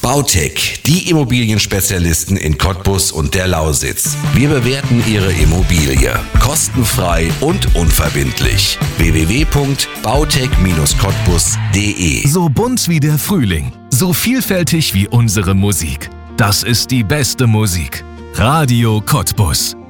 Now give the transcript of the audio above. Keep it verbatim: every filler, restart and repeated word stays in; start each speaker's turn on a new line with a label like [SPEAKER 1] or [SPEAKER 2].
[SPEAKER 1] Bautec, die Immobilienspezialisten in Cottbus und der Lausitz. Wir bewerten Ihre Immobilie kostenfrei und unverbindlich. w w w punkt bautec Bindestrich cottbus punkt d e
[SPEAKER 2] So bunt wie der Frühling, so vielfältig wie unsere Musik. Das ist die beste Musik. Radio Cottbus.